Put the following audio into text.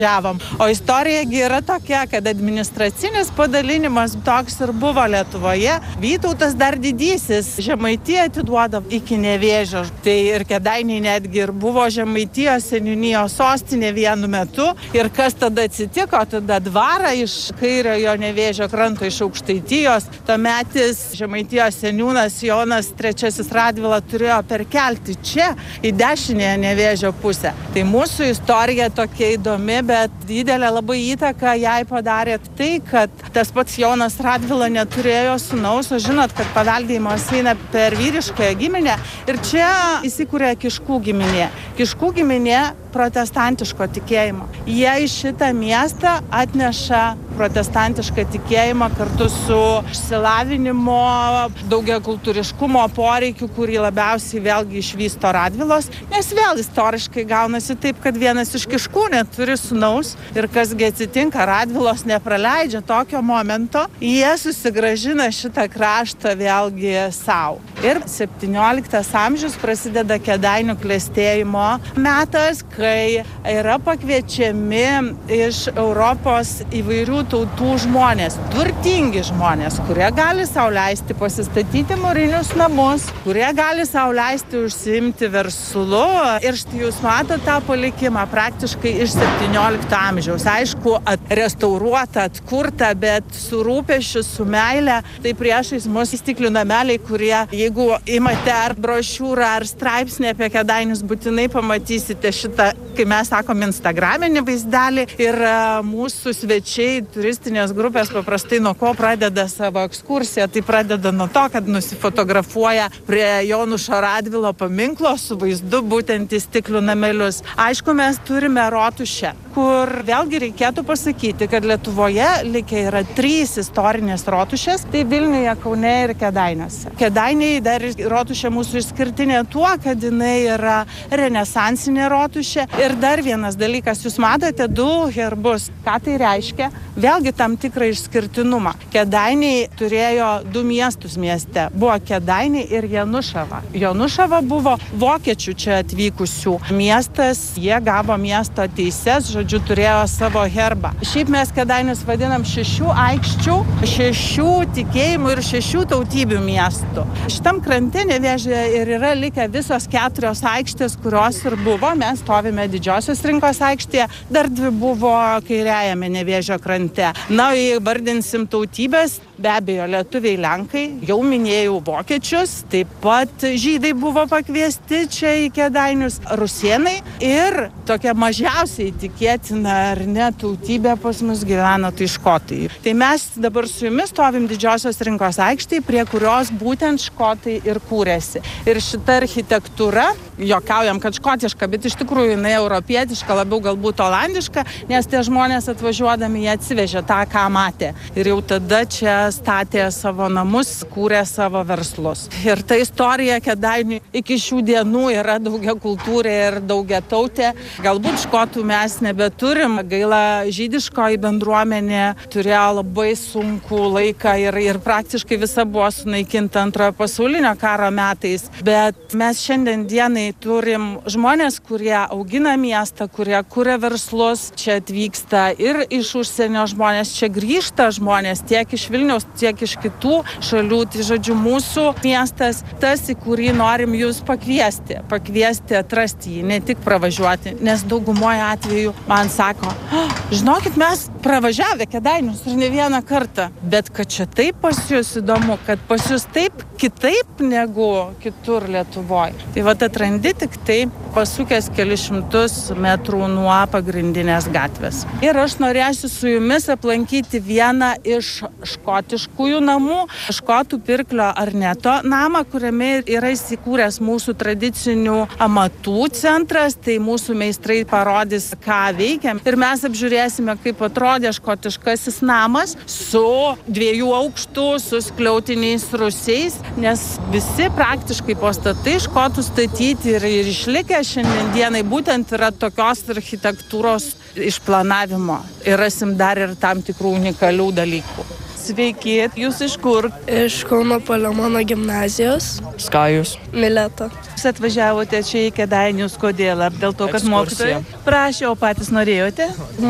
O istorija yra tokia, kad administracinis padalinimas toks ir buvo Lietuvoje. Vytautas dar didysis Žemaitiją atiduoda iki Nevėžio. Tai ir Kėdainiai netgi ir buvo Žemaitijos seniūnijos sostinė vienu metu. Ir kas tada atsitiko? Tada dvarą iš kairiojo Nevėžio kranto iš Aukštaitijos tuometis Žemaitijos seniūnas Jonas III Radvila turėjo perkelti čia į dešinėje Nevėžio pusę. Tai mūsų istorija tokia įdomi, bet didelė labai įtaka jai padarė tai, kad tas pats Jonas Radvila neturėjo sūnaus, o žinot, kad paveldėjimas eina per vyriškąją giminę ir čia įsikūrė Kiškų giminė. Kiškų giminė protestantiško tikėjimo. Jie į šitą miestą atneša protestantišką tikėjimą kartu su išsilavinimo, daugiakultūriškumo poreikiu, kurį labiausiai vėlgi išvysto Radvilos, nes vėl istoriškai gaunasi taip, kad vienas iš Kiškų neturi sūnaus ir kasgi atsitinka, Radvilos nepraleidžia tokio momento, jie susigrąžina šitą kraštą vėlgi savo. Ir 17 amžius prasideda Kėdainių klestėjimo metas, kai yra pakviečiami iš Europos įvairių tautų žmonės, turtingi žmonės, kurie gali sau leisti pasistatyti mūrinius namus, kurie gali sau leisti užsiimti verslu. Ir štai jūs matote tą palikimą praktiškai iš 17 amžiaus. Aišku, restauruota, atkurta, bet su rūpesčiu, su meile. Tai priešais mus stiklių nameliai, kurie, jeigu imate ar brošiūrą, ar straipsnį apie Kėdainius, būtinai pamatysite šitą, kai mes sakom, instagraminį vaizdelį. Ir mūsų svečiai, turistinės grupės paprastai nuo ko pradeda savo ekskursiją. Tai pradeda nuo to, kad nusifotografuoja prie Jonušo Radvilo paminklo su vaizdu būtent į stiklių namelius. Aišku, mes turime rotušę, kur vėlgi reikėtų pasakyti, kad Lietuvoje likę yra 3 istorinės rotušės, tai Vilniuje, Kaune ir Kėdainiuose. Kėdainiai dar rotušė mūsų išskirtinė tuo, kad jinai yra renesansinė rotušė. Ir dar vienas dalykas, jūs matote 2 herbus. Ką tai reiškia? Vėlgi tam tikrą išskirtinumą. Kėdainiai turėjo 2 miestus mieste. Buvo Kėdainiai ir Janušava. Janušava buvo vokiečių čia atvykusių miestas. Jie gavo miesto teises, žodžiu, turėjo savo herbą. Šiaip mes Kėdainius vadinam 6 aikščių, 6 tikėjimų ir 6 tautybių miestų. Šitam krante Nevėžyje ir yra likę visos 4 aikštės, kurios ir buvo. Mes stovime Didžiosios rinkos aikštėje, dar 2 buvo kairiajame Nevėžio krante. Na, jei vardinsim tautybės, be abejo, lietuviai, lenkai, jau minėjau vokiečius, taip pat žydai buvo pakviesti čia į Kėdainius, rusėnai ir tokia mažiausiai tikėtina ar ne tautybė pas mus gyvena, tai škotai. Tai mes dabar su jumis stovim Didžiosios rinkos aikštėje, prie kurios būtent škotai ir kūrėsi. Ir šita architektūra, juokaujam, kad škotiška, bet iš tikrųjų jinai europietiška, labiau galbūt olandiška, nes tie žmonės atvažiuodami jie atsivežė tą, ką matė. Ir jau tada čia statė savo namus, kūrė savo verslus. Ir ta istorija Kėdainių iki šių dienų yra daugiakultūrė ir daugiatautė. Galbūt škotų mes nebeturim. Gaila, žydiškoji bendruomenė turėjo labai sunkų laiką ir praktiškai visa buvo sunaikinta Antrojo pasaulinio karo metais. Bet mes šiandien dienai turim žmonės, kurie augina miestą, kurie kuria verslus. Čia atvyksta ir iš užsienio žmonės, čia grįžta žmonės tiek iš Vilniaus, tiek iš kitų šalių. Tai žodžiu, mūsų miestas tas, į kurį norim jūs pakviesti, atrasti jį, ne tik pravažiuoti, nes daugumoje atveju man sako, žinokit, mes pravažiavę Kėdainius ir ne vieną kartą, bet kad čia taip pas jūs įdomu, kad pas jūs taip kitaip negu kitur Lietuvoje. Tai vat atrandi tik tai pasukęs kelius šimtus metrų nuo pagrindinės gatvės. Ir aš norėsiu su jumis aplankyti vieną iš škotiškųjų namų, škotų pirklio Arneto namą, kuriame yra įsikūręs mūsų tradicinių amatų centras. Tai mūsų meistrai parodys, ką veikia. Ir mes apžiūrėsime, kaip atrodė škotiškasis namas su 2 aukštų, su skliautiniais rūsiais, nes visi praktiškai pastatai škotų statyti ir išlikę šiandien dienai būtent yra tokios architektūros išplanavimo. Ir rasim dar ir tam tikrų unikalių dalykų. Sveiki, jūs iš kur? Iš Kauno Palemono gimnazijos. Skajus. Mileta. Jūs atvažiavote čia į Kėdainius, kodėl? Ar dėl to, kad mokytojai prašė, o patys norėjote?